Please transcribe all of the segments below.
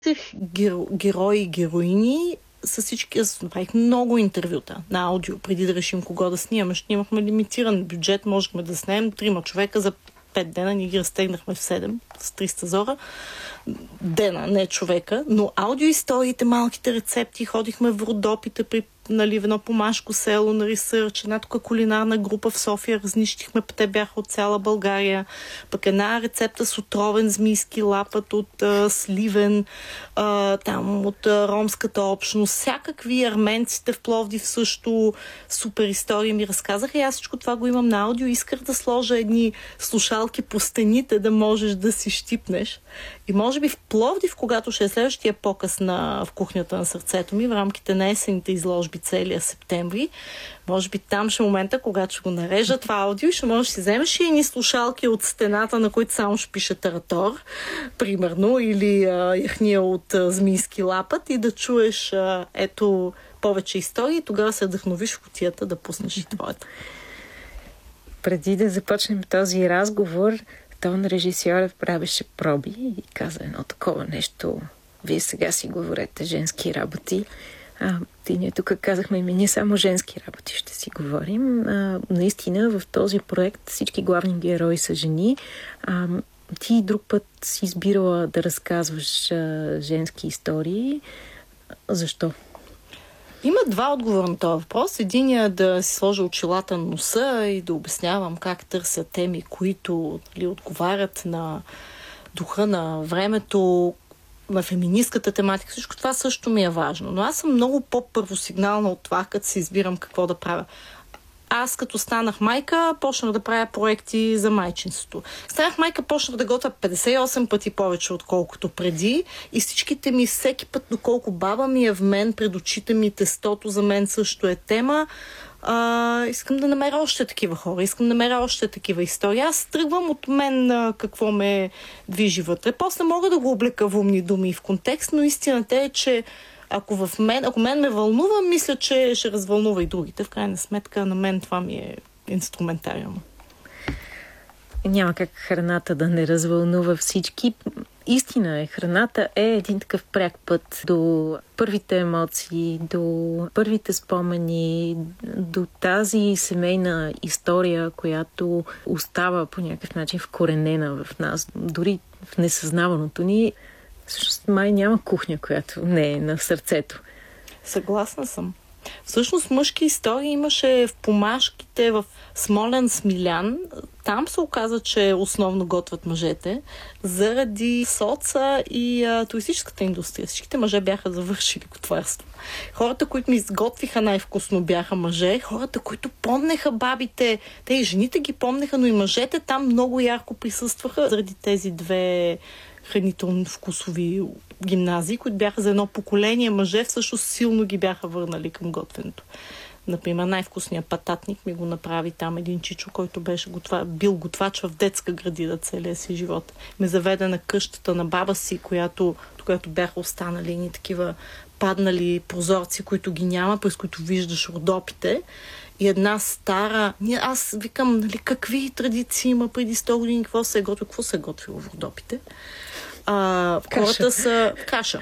Герои и героини с всички. Аз направих много интервюта на аудио, преди да решим кого да снимаме. Ще имахме лимитиран бюджет, можехме да снимем 3 човека за 5 дена. Ние ги разтегнахме в 7 с 300 зора. Дена, не човека. Но аудиоисториите, малките рецепти, ходихме в Родопите при в едно помашко село на ресърч, една тук кулинарна група в София, разнищихме, те бяха от цяла България, пък една рецепта с отровен змийски лапът от Сливен, там от ромската общност, всякакви арменците в Пловдив също супер истории ми разказаха и аз всичко това го имам на аудио. Исках да сложа едни слушалки по стените, да можеш да си щипнеш. И може би в Пловдив, когато ще е следващия показ в кухнята на сърцето ми, в рамките на есените изложби целия септември, може би там ще е момента, когато ще го нарежа това аудио и ще можеш да си вземеш и едни слушалки от стената, на които само ще пише Таратор, примерно, или яхния от Змийски лапът и да чуеш ето повече истории и тогава се вдъхновиш в кутията да пуснеш и твоята. Преди да започнем този разговор, тон режисьорът правеше проби и каза едно такова нещо. Вие сега си говорите женски работи. И ние тук казахме, ние само женски работи ще си говорим. Наистина в този проект всички главни герои са жени. Ти друг път си избирала да разказваш женски истории. Защо? Има 2 отговора на този въпрос. Единият е да си сложа очилата на носа и да обяснявам как търся теми, които отговарят на духа на времето, на феминистката тематика. Всичко това също ми е важно. Но аз съм много по-първосигнална от това, като си избирам какво да правя. Аз като станах майка, почнах да правя проекти за майчинството. Станах майка, почнах да готвя 58 пъти повече, отколкото преди. И всичките ми, всеки път, доколко баба ми е в мен, пред очите ми, тестото за мен също е тема. Искам да намеря още такива хора, искам да намеря още такива истории. Аз тръгвам от мен какво ме движи вътре. После мога да го облека в умни думи и в контекст, но истината е, че ако мен ме вълнува, мисля, че ще развълнува и другите. В крайна сметка на мен това ми е инструментариум. Няма как храната да не развълнува всички. Истина е, храната е един такъв пряк път до първите емоции, до първите спомени, до тази семейна история, която остава по някакъв начин вкоренена в нас, дори в несъзнаваното ни. Всъщност май няма кухня, която не е на сърцето. Съгласна съм. Всъщност мъжки истории имаше в помашките в Смолян, Смилян. Там се оказа, че основно готвят мъжете заради соца и туристическата индустрия. Всичките мъже бяха завършили готварство. Хората, които ми изготвиха най-вкусно, бяха мъже. Хората, които помнеха бабите, те и жените ги помнеха, но и мъжете там много ярко присъстваха заради тези 2 хранително-вкусови гимназии, които бяха за едно поколение мъже, всъщност силно ги бяха върнали към готвенето. Например, най-вкусният пататник ми го направи там един чичо, който беше бил готвач в детска градина целия си живот. Ме заведе на къщата на баба си, която бяха останали едни такива паднали прозорци, които ги няма, през които виждаш Родопите. И една стара... Аз викам, какви традиции има преди 100 години, какво се е готвило в Родопите? Хората са каша.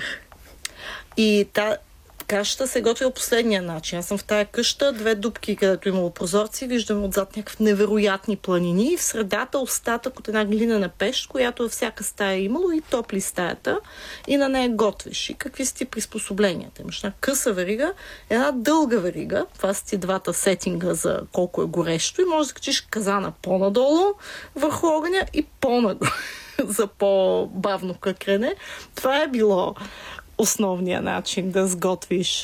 И кашата се готвила последния начин. Аз съм в тая къща, 2 дупки, където имало прозорци, виждам отзад някакви невероятни планини и в средата остатък от една глинена пещ, която във всяка стая е имало и топли стаята и на нея готвиш. И какви са ти приспособленията? Имаш една къса верига, една дълга верига, това са ти 2 сетинга за колко е горещо и можеш да качиш казана по-надолу върху огъня и по-нагоре за по-бавно къкрене. Това е било основния начин да сготвиш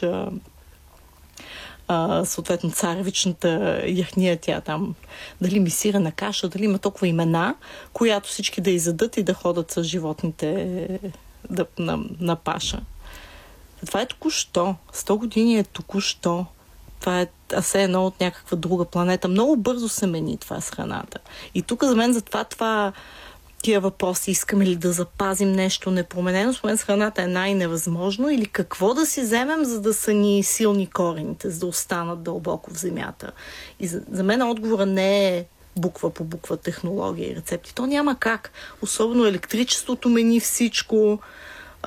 съответно царевичната яхния, тя там дали мисирана каша, дали има толкова имена, която всички да изядат и да ходят с животните на паша. Това е току-що. 100 години е току-що. Това е все едно от някаква друга планета. Много бързо се мени това с храната. И тук за мен това тия въпроси, искаме ли да запазим нещо непроменено, с мен с храната е най-невъзможно или какво да си вземем, за да са ни силни корените, за да останат дълбоко в земята. И за мен отговора не е буква по буква технология и рецепти. То няма как. Особено електричеството мени всичко.